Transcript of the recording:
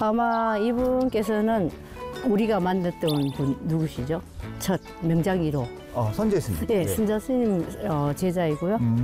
아마 이분께서는 우리가 만났던 분 누구시죠? 첫 명장 1호. 선재 스님. 네, 순자 스님 제자이고요.